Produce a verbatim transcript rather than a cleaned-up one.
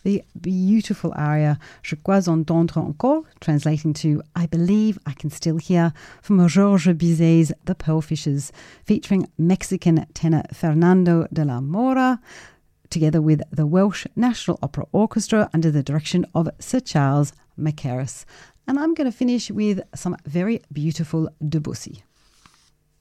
the beautiful aria Je crois entendre encore, translating to I Believe I Can Still Hear, from Georges Bizet's The Pearlfishers, featuring Mexican tenor Fernando de la Mora, together with the Welsh National Opera Orchestra under the direction of Sir Charles Mackerras. And I'm going to finish with some very beautiful Debussy.